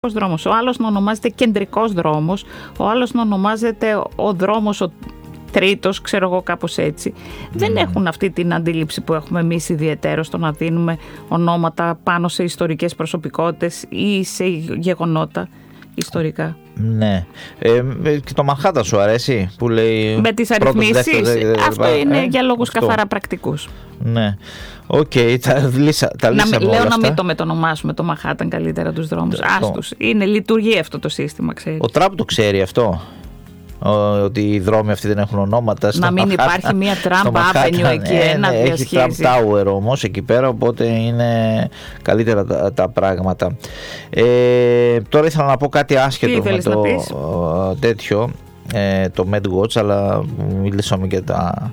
δρόμος, ο άλλος να ονομάζεται κεντρικός δρόμος, ο άλλος να ονομάζεται ο δρόμος ο τρίτος, ξέρω εγώ, κάπως έτσι. Δεν έχουν αυτή την αντίληψη που έχουμε εμείς ιδιαιτέρως, στο να δίνουμε ονόματα πάνω σε ιστορικές προσωπικότητες ή σε γεγονότα ιστορικά. Ναι. Και το Μανχάταν σου αρέσει που λέει. Με τις αριθμίσεις. Αυτό είναι για λόγους καθαρά πρακτικούς. Ναι. Οκ, τα λύσαμε όλα λέω αυτά. να μην το μετονομάσουμε το Μανχάταν καλύτερα τους δρόμους. Άστους. Λειτουργεί αυτό το σύστημα, ξέρεις. Ο Τραμπ το ξέρει αυτό. Ότι οι δρόμοι αυτοί δεν έχουν ονόματα. Να μην υπάρχει μια Τραμπ Avenue εκεί, ένα διασχίζει. Έχει Τραμπ Tower όμως εκεί πέρα, οπότε είναι καλύτερα τα πράγματα. Τώρα ήθελα να πω κάτι άσχετο με το τέτοιο, το MedWatch, αλλά μιλήσαμε και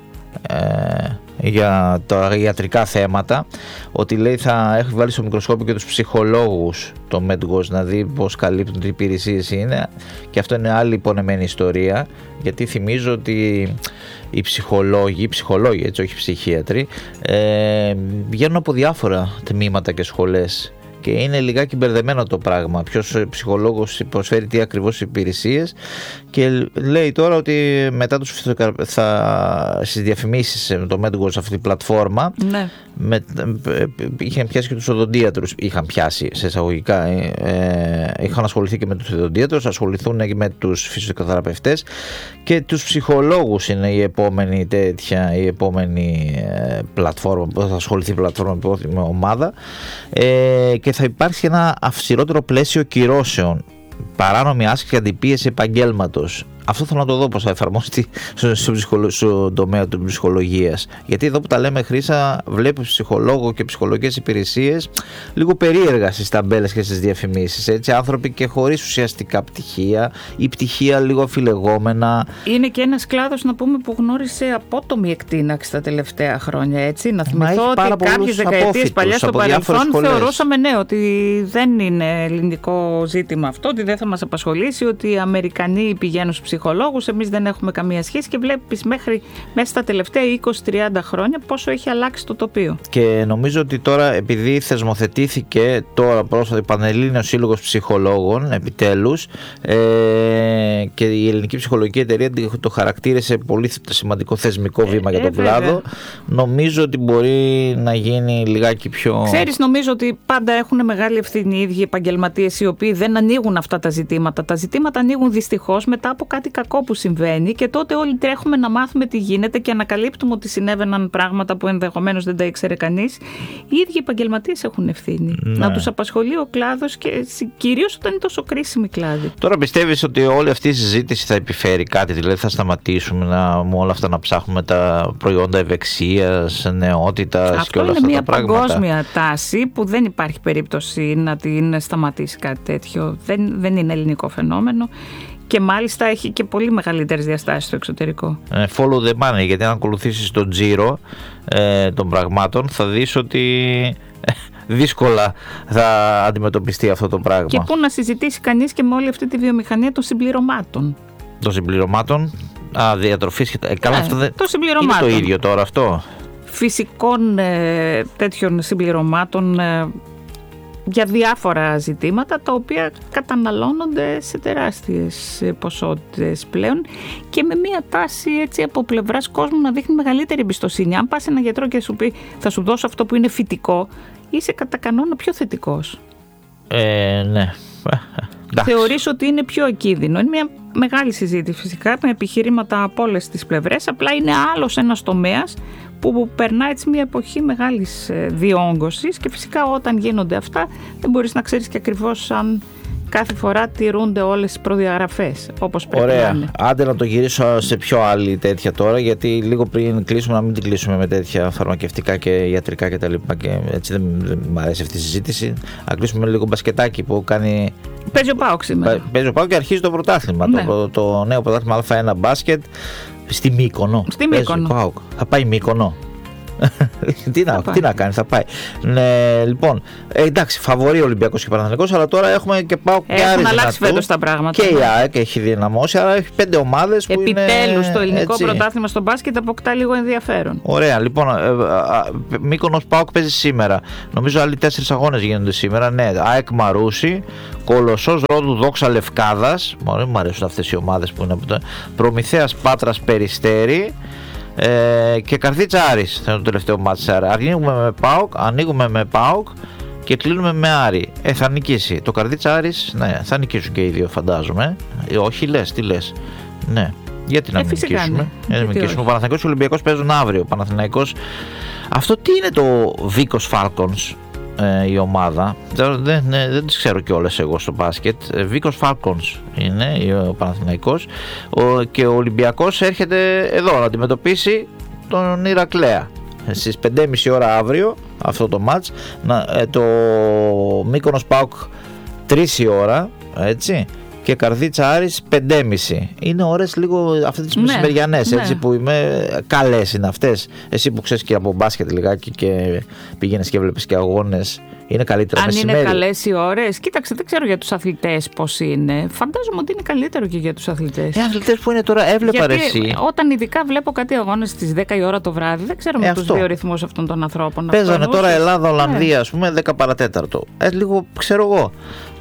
για τα ιατρικά θέματα, ότι λέει θα έχει βάλει στο μικροσκόπιο και τους ψυχολόγους το MedWatch, να δει πώς καλύπτουν, τι υπηρεσίες είναι, και αυτό είναι άλλη υπονεμένη ιστορία, γιατί θυμίζω ότι οι ψυχολόγοι έτσι, όχι οι ψυχίατροι, βγαίνουν από διάφορα τμήματα και σχολές και είναι λιγάκι μπερδεμένο το πράγμα, ποιος ψυχολόγος προσφέρει τι ακριβώς υπηρεσίες, και λέει τώρα ότι μετά στις διαφημίσεις με το MedWatch, αυτή η πλατφόρμα, ναι, είχαν πιάσει και τους οδοντίατρους, είχαν πιάσει σε εισαγωγικά, είχαν ασχοληθεί και με τους οδοντίατρους, ασχοληθούν και με τους φυσιοθεραπευτές και τους ψυχολόγους. Είναι η επόμενη πλατφόρμα που θα ασχοληθεί, με ομάδα, και θα υπάρξει ένα αυστηρότερο πλαίσιο κυρώσεων, παράνομη άσκηση και αντιπίεση επαγγέλματος. Αυτό θέλω να το δω πώς θα εφαρμοστεί στον τομέα της ψυχολογίας. Γιατί εδώ που τα λέμε, Χρύσα, βλέπεις ψυχολόγο και ψυχολογικές υπηρεσίες λίγο περίεργα στις ταμπέλες και στις διαφημίσεις. Έτσι, άνθρωποι και χωρίς ουσιαστικά πτυχία ή πτυχία λίγο αφιλεγόμενα. Είναι και ένας κλάδος, να πούμε, που γνώρισε απότομη εκτείναξη τα τελευταία χρόνια. Έτσι. Να θυμηθώ ότι κάποιες δεκαετίες παλιά στο παρελθόν θεωρούσαμε, ναι, ότι δεν είναι ελληνικό ζήτημα αυτό, ότι δεν θα μας απασχολήσει, ότι οι Αμερικανοί πηγαίνουν στους ψυχολόγους, εμείς δεν έχουμε καμία σχέση, και βλέπεις μέσα στα τελευταία 20-30 χρόνια πόσο έχει αλλάξει το τοπίο. Και νομίζω ότι τώρα, επειδή θεσμοθετήθηκε τώρα πρόσφατα Πανελλήνιος Σύλλογος Ψυχολόγων, επιτέλους, και η Ελληνική Ψυχολογική Εταιρεία το χαρακτήρισε πολύ σημαντικό θεσμικό βήμα για τον κλάδο, νομίζω ότι μπορεί να γίνει λιγάκι πιο. Ξέρεις, νομίζω ότι πάντα έχουν μεγάλη ευθύνη οι ίδιοι επαγγελματίες, οι οποίοι δεν ανοίγουν αυτά τα ζητήματα. Τα ζητήματα ανοίγουν δυστυχώς μετά από κάτι κακό που συμβαίνει, και τότε όλοι τρέχουμε να μάθουμε τι γίνεται και ανακαλύπτουμε ότι συνέβαιναν πράγματα που ενδεχομένως δεν τα ήξερε κανείς. Οι ίδιοι επαγγελματίες έχουν ευθύνη. Ναι. Να τους απασχολεί ο κλάδος, και κυρίως όταν είναι τόσο κρίσιμη κλάδη. Τώρα πιστεύεις ότι όλη αυτή η συζήτηση θα επιφέρει κάτι, δηλαδή θα σταματήσουμε με όλα αυτά να ψάχνουμε τα προϊόντα ευεξίας, νεότητας και όλα αυτά τα πράγματα? Αυτό είναι μια παγκόσμια τάση που δεν υπάρχει περίπτωση να την σταματήσει κάτι τέτοιο. Δεν είναι ελληνικό φαινόμενο. Και μάλιστα έχει και πολύ μεγαλύτερες διαστάσεις στο εξωτερικό. Follow the money, γιατί αν ακολουθήσεις τον τζίρο των πραγμάτων θα δεις ότι δύσκολα θα αντιμετωπιστεί αυτό το πράγμα. Και πού να συζητήσει κανείς και με όλη αυτή τη βιομηχανία των συμπληρωμάτων. Των συμπληρωμάτων, διατροφής και καλά, αυτό δεν είναι το ίδιο τώρα αυτό. Φυσικών τέτοιων συμπληρωμάτων για διάφορα ζητήματα, τα οποία καταναλώνονται σε τεράστιες ποσότητες πλέον, και με μια τάση, έτσι, από πλευράς κόσμου να δείχνει μεγαλύτερη εμπιστοσύνη. Αν πας σε έναν γιατρό και σου πει θα σου δώσω αυτό που είναι φυτικό, είσαι κατά κανόνα πιο θετικός. Ναι. Θεωρείς ότι είναι πιο ακίνδυνο. Είναι μια μεγάλη συζήτηση φυσικά, με επιχειρήματα από όλες τις πλευρές. Απλά είναι άλλος ένας τομέας που περνά έτσι μια εποχή μεγάλης διόγκωσης, και φυσικά όταν γίνονται αυτά δεν μπορείς να ξέρεις και ακριβώς αν κάθε φορά τηρούνται όλες οι προδιαγραφές όπως πρέπει. Ωραία. Να είναι. Άντε να το γυρίσω σε πιο άλλη τέτοια τώρα, γιατί λίγο πριν κλείσουμε να μην την κλείσουμε με τέτοια φαρμακευτικά και ιατρικά κτλ. Και έτσι δεν μου αρέσει αυτή η συζήτηση. Να κλείσουμε λίγο μπασκετάκι που κάνει. Παίζει ο ΠΑΟΚ σήμερα. Παίζει ο ΠΑΟΚ και αρχίζει το πρωτάθλημα. Ναι. Το νέο πρωτάθλημα Α1 μπάσκετ στη Μύκονο. Στη Μύκονο. Θα πάει Μύκονο. Τι να κάνει, θα πάει. Λοιπόν, εντάξει, φαβορεί Ολυμπιακός και Παναθηναϊκός, αλλά τώρα έχουμε και ΠΑΟΚ και Άρης. Έχουν αλλάξει φέτος τα πράγματα. Και η ΑΕΚ έχει δυναμώσει, αλλά έχει 5 ομάδες που επιτέλους το ελληνικό πρωτάθλημα στο μπάσκετ αποκτά λίγο ενδιαφέρον. Ωραία, λοιπόν, Μύκονος ΠΑΟΚ παίζει σήμερα. Νομίζω άλλοι 4 αγώνες γίνονται σήμερα. Ναι, ΑΕΚ Μαρούσι, Κολοσσός Ρόδου Δόξα Λευκάδας. Μου αρέσουν αυτές οι ομάδες που είναι από το. Προμηθέας Πάτρας Περιστέρι. Και Καρδίτσα Άρης θα είναι το τελευταίο μάτς. Ανοίγουμε με ΠΑΟΚ και κλείνουμε με Άρη. Θα νικήσει το Καρδίτσα Άρης. Ναι, θα νικήσουν και οι δύο, φαντάζομαι. Όχι, τι λες. Ναι, γιατί να μην νικήσουμε. Ο Παναθηναϊκός και ο Ολυμπιακός παίζουν αύριο. Παναθηναϊκός. Αυτό τι είναι το Βίκος Falcons, η ομάδα? Δεν τις ξέρω κιόλας εγώ στο μπάσκετ. Βίκος Falcons είναι ο Παναθηναϊκός, και ο Ολυμπιακός έρχεται εδώ να αντιμετωπίσει τον Ηρακλέα στις 5.30 ώρα αύριο αυτό το μάτς. Το Μύκονος ΠΑΟΚ 3 η ώρα, έτσι, και Καρδίτσα Άρης 5.30. Είναι ώρες λίγο αυτές τις μεσημεριανές, έτσι, που καλές είναι αυτές. Εσύ που ξέρεις και από μπάσκετ λιγάκι και πήγαινες και βλέπεις και αγώνες, είναι καλύτερα μεσημέρι. Αν είναι καλές οι ώρες, κοίταξε, δεν ξέρω για τους αθλητές πώς είναι. Φαντάζομαι ότι είναι καλύτερο και για τους αθλητές. Αθλητές που είναι τώρα, έβλεπα εσύ. Όταν ειδικά βλέπω κάτι αγώνες στις 10 η ώρα το βράδυ, δεν ξέρω με τους δύο ρυθμούς αυτών των ανθρώπων. Παίζανε τώρα Ελλάδα-Ολλανδία, ας πούμε, 10 παρατέταρτο. Λίγο ξέρω εγώ.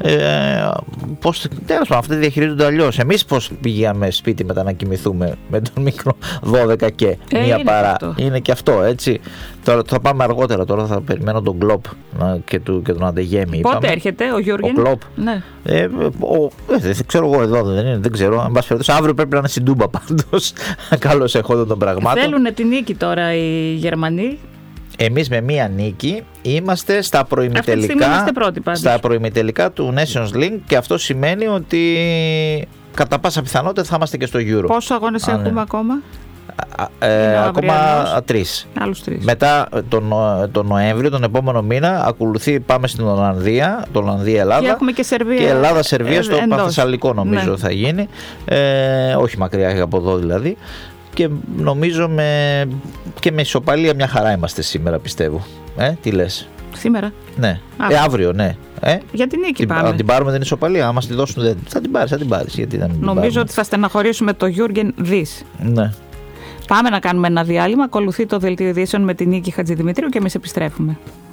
Πώς, τέλος πάντων, αυτοί διαχειρίζονται αλλιώς. Εμείς πώς πήγαμε σπίτι μετά να κοιμηθούμε με τον μικρό 12 και μία παρά. Είναι και αυτό, έτσι. Τώρα θα πάμε αργότερα. Τώρα θα περιμένω τον Κλοπ και τον Αντεγέμι. Πότε έρχεται ο Γιώργεν? Ο Κλοπ. Ναι. Δεν ξέρω εγώ εδώ, δεν ξέρω. Αν πάση περιπτώσει, αύριο πρέπει να είναι στην Τούμπα πάντως. Καλώς εχόντων των πραγμάτων. Θέλουν την νίκη τώρα οι Γερμανοί. Εμείς με μία νίκη είμαστε στα προημιτελικά του Nations League, και αυτό σημαίνει ότι κατά πάσα πιθανότητα θα είμαστε και στο Euro. Πόσους αγώνες έχουμε ακόμα? Ακόμα 3. Άλλους 3. Μετά τον Νοέμβριο, τον επόμενο μήνα, ακολουθεί, πάμε στην Ολλανδία, το Ολλανδία-Ελλάδα. Και έχουμε και Σερβία. Και Ελλάδα-Σερβία στο Παθεσσαλικό, νομίζω, θα γίνει. Όχι μακριά από εδώ δηλαδή. Και νομίζω και με ισοπαλία μια χαρά είμαστε σήμερα, πιστεύω. Τι λες? Σήμερα? Ναι. Αύριο, ναι. Για την νίκη πάμε. Να την πάρουμε την ισοπαλία, άμα τη δώσουν, θα την πάρεις. Γιατί δεν νομίζω ότι θα στεναχωρήσουμε το Γιούργεν δις. Ναι. Πάμε να κάνουμε ένα διάλειμμα. Ακολουθεί το δελτίο ειδήσεων με την Νίκη Χατζηδημητρίου και εμείς επιστρέφουμε.